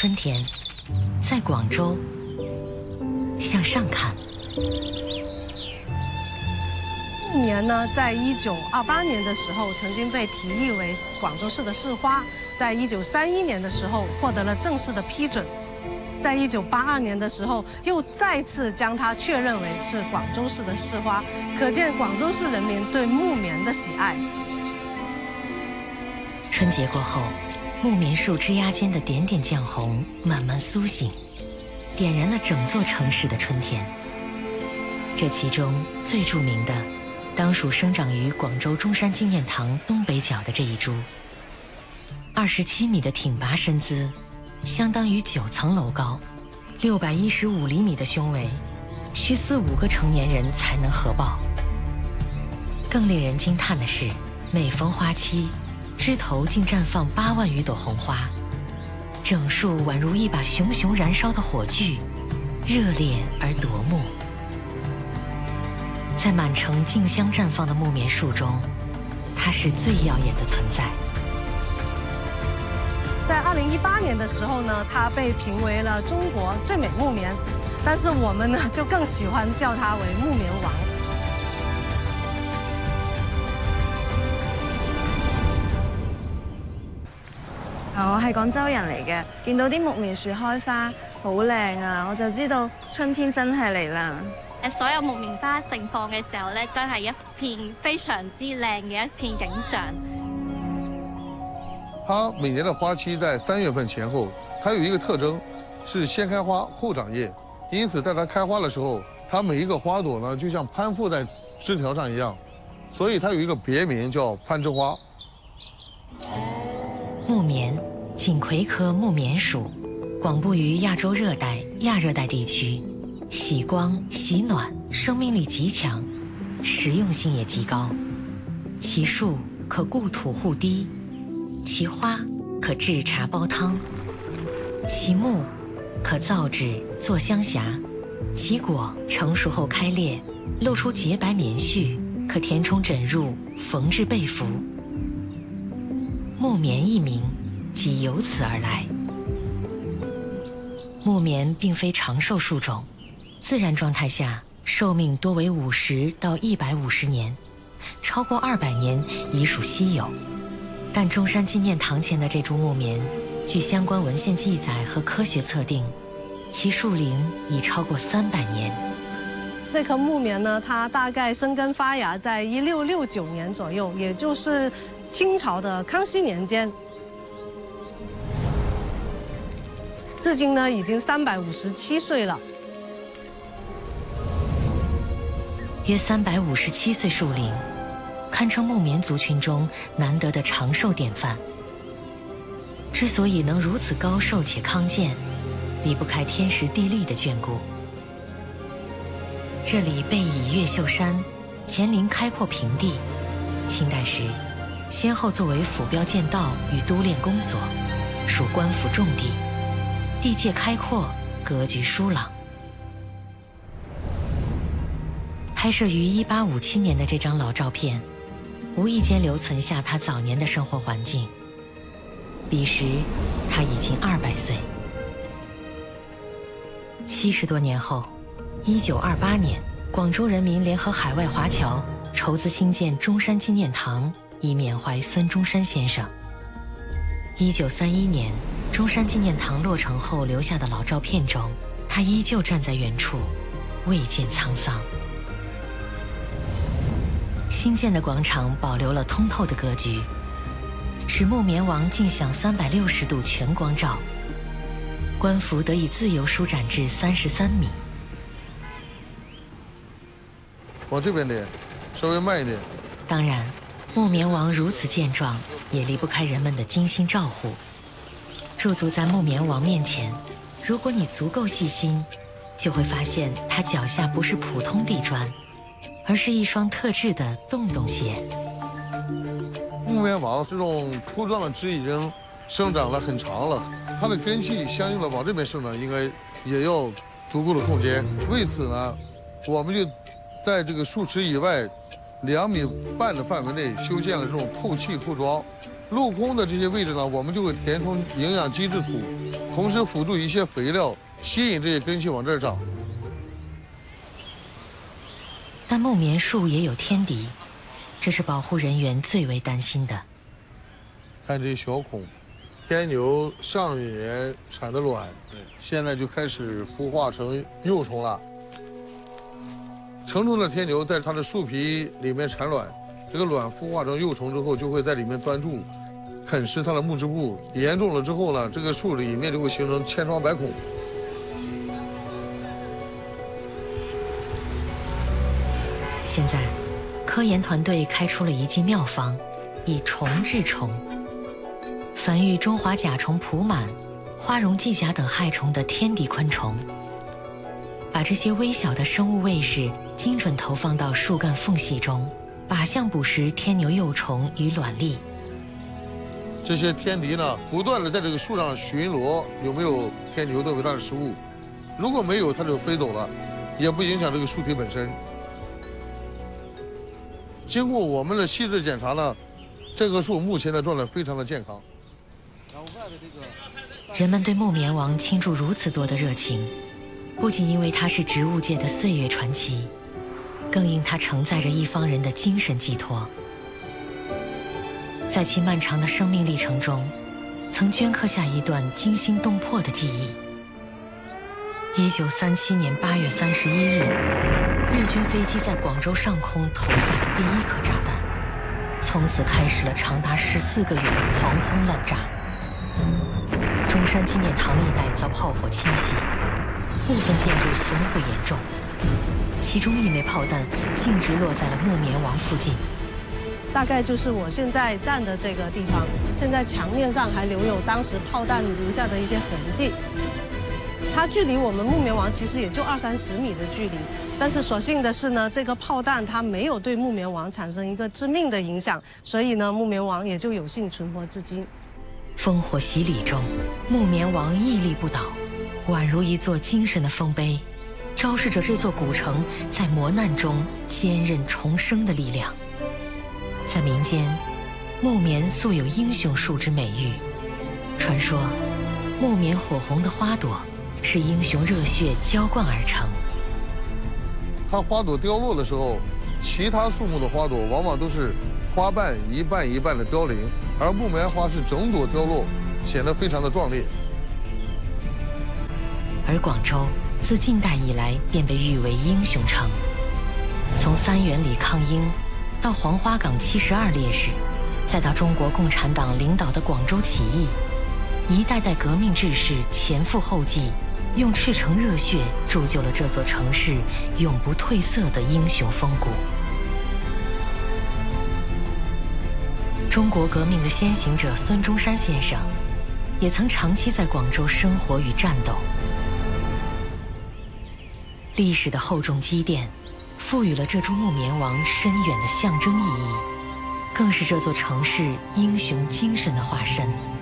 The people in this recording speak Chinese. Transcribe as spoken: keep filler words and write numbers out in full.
春天，在广州，向上看。 木棉呢，在一九二八年的时候曾经被提议为广州市的市花，在一九三一年的时候获得了正式的批准，在一九八二年的时候又再次将它确认为是广州市的市花，可见广州市人民对木棉的喜爱。 春节过后，木棉树枝桠间的点点绛红慢慢苏醒，点燃了整座城市的春天。这其中最著名的，当属生长于广州中山纪念堂东北角的这一株。二十七米的挺拔身姿，相当于九层楼高，六百一十五厘米的胸围，需四五个成年人才能合抱。更令人惊叹的是，每逢花期，枝头竟绽放八万余朵红花，整树宛如一把熊熊燃烧的火炬，热烈而夺目。在满城竞相绽放的木棉树中，它是最耀眼的存在。 在二零一八年的时候呢，它被评为了中国最美木棉，但是我们呢就更喜歡叫它為木棉王。 我係廣州人嚟嘅，見到啲木棉樹開花好靚啊，我就知道春天真係嚟啦。 誒，所有木棉花盛放嘅時候咧，真係一片非常之靚嘅一片景象。 它每年的花期在三月份前後，它有一個特徵，是先開花後長葉，因此在它開花的時候，它每一個花朵呢，就像攀附在枝條上一樣，所以它有一個別名叫攀枝花。 木棉，錦葵科木棉屬，廣布於亞洲熱帶、亞熱帶地區，喜光、喜暖，生命力極強，實用性也極高。其樹可固土護堤，其花可製茶煲湯，其木可造紙做香匣，其果成熟後開裂，露出潔白棉絮，可填充枕褥，縫製被服。木棉一名即由此而來。木棉並非長壽樹種，自然狀態下壽命多為五十到一百五十年，超過二百年已屬稀有。但中山紀念堂前的這株木棉，據相關文獻記載和科學測定，其樹齡已超過三百年。 這棵木棉呢，它大概生根發芽在一六六九年左右，也就是清朝的康熙年間，至今呢已經三百五十七歲了。 約三百五十七歲樹齡，堪稱木棉族群中難得的長壽典範。之所以能如此高壽且康健，離不開天時地利的眷顧。這裡背倚越秀山，前臨開闊平地，清代時先後作為府標劍道與督練公所，屬官府重地，地界開闊，格局疏朗。拍攝於一八五七年的這張老照片，無意間留存下他早年的生活環境。彼時他已經二百歲。七十多年後，一九二八年，廣州人民聯合海外華僑籌資興建中山紀念堂，以緬懷孫中山先生。一九三一年，中山紀念堂落成後留下的老照片中，他依舊站在遠處，未見滄桑。新建的廣場保留了通透的格局，使木棉王盡享三百六十度全光照，官服得以自由舒展至三十三米。 往這邊點，稍微慢一點。 當然，木棉王如此健壯，也離不開人們的精心照護。駐足在木棉王面前，如果你足夠細心，就會發現他腳下不是普通地磚，而是一雙特製的洞洞鞋。 木棉王這種粗壯的枝已經生長了很長了，它的根系相應的往這邊生長，應該也要足夠的空間。為此呢，我們就在這個樹池以外兩米半的範圍內修建了這種透氣鋪樁， 镂空的这些位置呢，我们就会填充营养基质土，同时辅助一些肥料，吸引这些根系往这儿长。 但木棉树也有天敌，这是保护人员最为担心的。 看这些小孔，天牛上一年产的卵，现在就开始孵化成幼虫了。成虫的天牛在它的树皮里面产卵，这个卵孵化成幼虫之后，就会在里面钻住，啃食它的木质部。严重了之后呢，这个树里面就会形成千疮百孔。 现在，科研团队开出了一剂妙方，以虫治虫。繁育中华甲虫蒲螨、花绒寄甲等害虫的天敌昆虫，把这些微小的生物卫士精准投放到树干缝隙中，靶向捕食天牛幼虫与卵粒。 这些天敌呢，不断的在这个树上巡逻，有没有天牛作为它的食物？如果没有，它就飞走了，也不影响这个树体本身。经过我们的细致检查呢，这棵树目前的状态非常的健康。 人们对木棉王倾注如此多的热情，不仅因为它是植物界的岁月传奇，更因它承载着一方人的精神寄托。在其漫长的生命历程中，曾镌刻下一段惊心动魄的记忆。一九三七年八月三十一日，日军飞机在广州上空投下了第一颗炸弹，从此开始了长达十四个月的狂轰滥炸。中山纪念堂一带遭炮火侵袭，部分建筑损毁严重，其中一枚炮弹径直落在了木棉王附近。 大概就是我现在站的这个地方，现在墙面上还留有当时炮弹留下的一些痕迹。它距离我们木棉王其实也就二三十米的距离，但是所幸的是呢，这个炮弹它没有对木棉王产生一个致命的影响，所以呢，木棉王也就有幸存活至今。 烽火洗礼中，木棉王屹立不倒，宛如一座精神的丰碑，昭示着这座古城在磨难中坚韧重生的力量。在民间，木棉素有英雄树之美誉，传说木棉火红的花朵是英雄热血浇灌而成。 它花朵凋落的时候，其他树木的花朵往往都是花瓣一瓣一瓣的凋零，而木棉花是整朵凋落，显得非常的壮烈。 而广州自近代以来便被誉为英雄城，从三元里抗英，到黄花岗七十二烈士，再到中国共产党领导的广州起义，一代代革命志士前赴后继，用赤诚热血铸就了这座城市永不褪色的英雄风骨。中国革命的先行者孙中山先生，也曾长期在广州生活与战斗。历史的厚重积淀，赋予了这株木棉王深远的象征意义，更是这座城市英雄精神的化身。